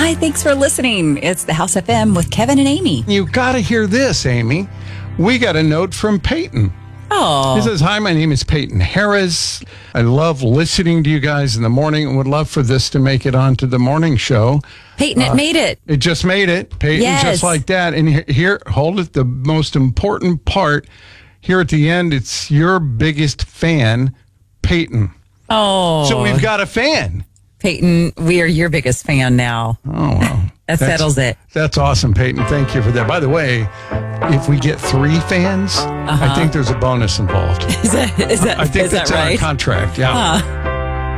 Hi, thanks for listening. It's the House FM with Kevin and Amy. You got to hear this, Amy. We got a note from Peyton. Oh. He says, hi, my name is Peyton Harris. I love listening to you guys in the morning and would love for this to make it onto the morning show. Peyton, it made it. It just made it. Peyton, Yes. just like that. And here, hold it, the most important part. Here at the end, it's your biggest fan, Peyton. Oh. So we've got a fan. Peyton, we are your biggest fan now. Oh, wow. That settles it. That's awesome, Peyton. Thank you for that. By the way, if we get 3 fans, I think there's a bonus involved. Is that I think is that's that in our right? contract. Yeah.